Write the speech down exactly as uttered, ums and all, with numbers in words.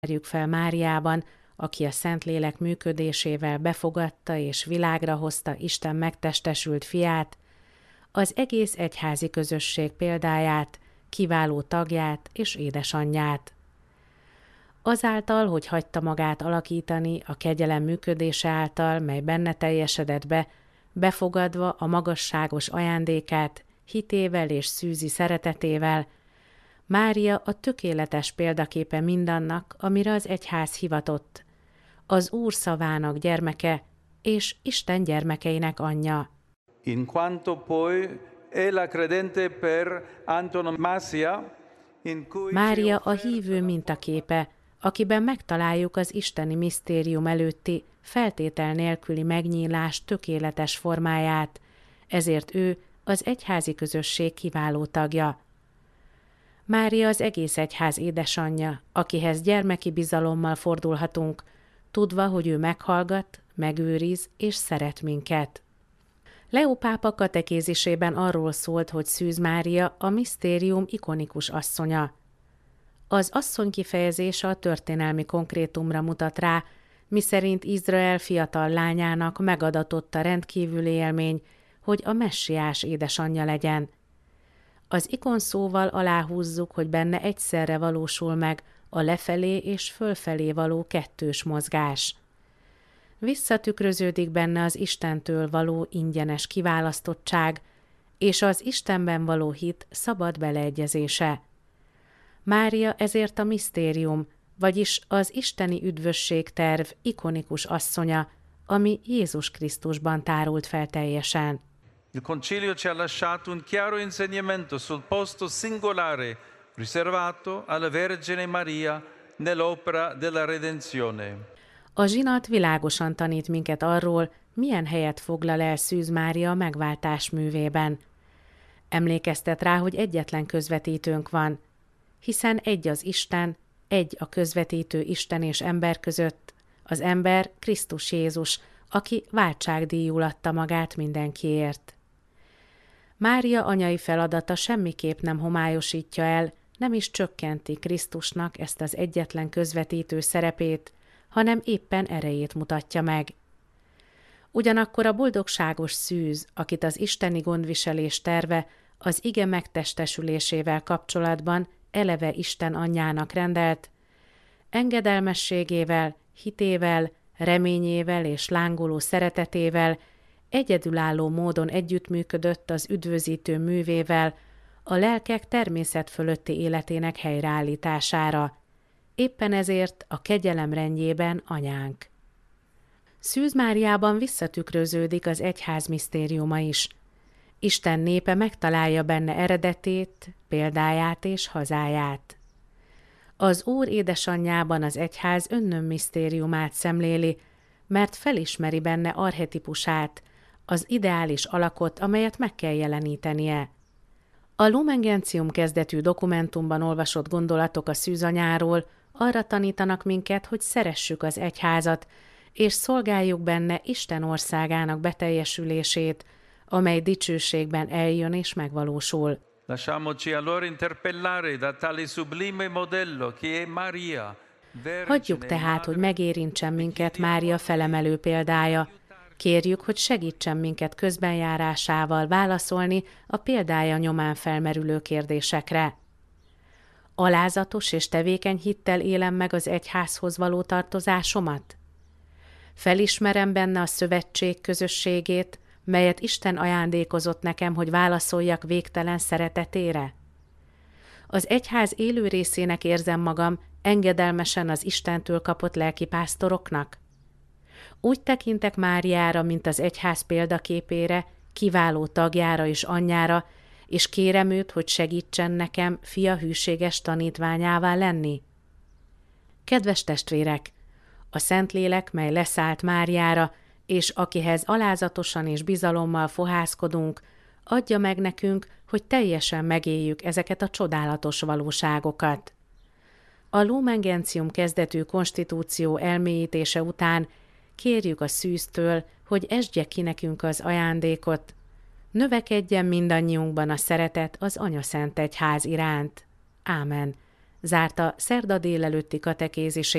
ismerjük fel Máriában, aki a Szentlélek működésével befogadta és világra hozta Isten megtestesült fiát, az egész egyházi közösség példáját, kiváló tagját és édesanyját. Azáltal, hogy hagyta magát alakítani a kegyelem működése által, mely benne teljesedett be, befogadva a magasságos ajándékát, hitével és szűzi szeretetével, Mária a tökéletes példaképe mindannak, amire az egyház hivatott, az Úr szavának gyermeke és Isten gyermekeinek anyja. In quanto poi è la credente per antonomasia, in cui Mária a hívő mintaképe, akiben megtaláljuk az isteni misztérium előtti, feltétel nélküli megnyílás tökéletes formáját, ezért ő az egyházi közösség kiváló tagja. Mária az egész egyház édesanyja, akihez gyermeki bizalommal fordulhatunk, tudva, hogy ő meghallgat, megőriz és szeret minket. Leó pápa katekézisében arról szólt, hogy Szűz Mária a misztérium ikonikus asszonya. Az asszony kifejezése a történelmi konkrétumra mutat rá, miszerint Izrael fiatal lányának megadatott a rendkívüli élmény, hogy a messiás édesanyja legyen. Az ikon szóval aláhúzzuk, hogy benne egyszerre valósul meg a lefelé és fölfelé való kettős mozgás. Visszatükröződik benne az Istentől való ingyenes kiválasztottság és az Istenben való hit szabad beleegyezése. Mária ezért a misztérium, vagyis az isteni üdvösség terv ikonikus asszonya, ami Jézus Krisztusban tárult fel teljesen. Il Concilio ci ha lasciato un chiaro insegnamento sul posto singolare riservato alla Vergine Maria nell'opera della redenzione. A zsinat világosan tanít minket arról, milyen helyet foglal el Szűz Mária a megváltás művében. Emlékeztet rá, hogy egyetlen közvetítőnk van, hiszen egy az Isten, egy a közvetítő Isten és ember között, az ember Krisztus Jézus, aki váltságdíjul adta magát mindenkiért. Mária anyai feladata semmiképp nem homályosítja el, nem is csökkenti Krisztusnak ezt az egyetlen közvetítő szerepét, hanem éppen erejét mutatja meg. Ugyanakkor a boldogságos Szűz, akit az isteni gondviselés terve az ige megtestesülésével kapcsolatban eleve Isten anyjának rendelt, engedelmességével, hitével, reményével és lángoló szeretetével egyedülálló módon együttműködött az üdvözítő művével a lelkek természet fölötti életének helyreállítására. Éppen ezért a kegyelem rendjében anyánk. Szűz Máriában visszatükröződik az egyház misztériuma is. Isten népe megtalálja benne eredetét, példáját és hazáját. Az Úr édesanyjában az egyház önnön misztériumát szemléli, mert felismeri benne archetipusát, az ideális alakot, amelyet meg kell jelenítenie. A Lumen Gentium kezdetű dokumentumban olvasott gondolatok a szűzanyáról arra tanítanak minket, hogy szeressük az egyházat, és szolgáljuk benne Isten országának beteljesülését, amely dicsőségben eljön és megvalósul. Lasciamoci allora interpellare da tale sublime modello che è Maria. Hagyjuk tehát, hogy megérintsen minket Mária felemelő példája. Kérjük, hogy segítsen minket közbenjárásával válaszolni a példája nyomán felmerülő kérdésekre. Alázatos és tevékeny hittel élem meg az egyházhoz való tartozásomat? Felismerem benne a szövetség közösségét, melyet Isten ajándékozott nekem, hogy válaszoljak végtelen szeretetére? Az egyház élő részének érzem magam engedelmesen az Istentől kapott lelkipásztoroknak? Úgy tekintek Máriára, mint az egyház példaképére, kiváló tagjára és anyjára, és kérem őt, hogy segítsen nekem fia hűséges tanítványává lenni? Kedves testvérek! A Szentlélek, mely leszállt Máriára, és akihez alázatosan és bizalommal fohászkodunk, adja meg nekünk, hogy teljesen megéljük ezeket a csodálatos valóságokat. A Lumen Gentium kezdetű konstitúció elmélyítése után kérjük a Szűztől, hogy esdje ki nekünk az ajándékot, növekedjen mindannyiunkban a szeretet az Anyaszent Egyház iránt. Ámen. Zárta szerda délelőtti katekézisét